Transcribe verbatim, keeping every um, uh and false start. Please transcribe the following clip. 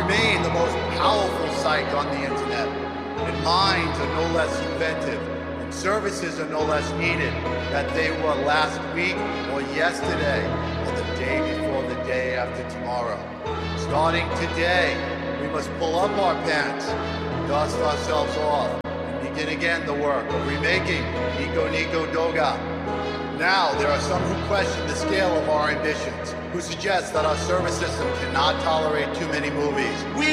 remain the most powerful site on the internet. And minds are no less inventive, and services are no less needed than they were last week or yesterday or the day before the day after tomorrow. Starting today, we must pull up our pants, dust ourselves off, and begin again the work of remaking Nico Nico Douga. Now, there are some who question the scale of our ambitions, who suggest that our service system cannot tolerate too many movies. We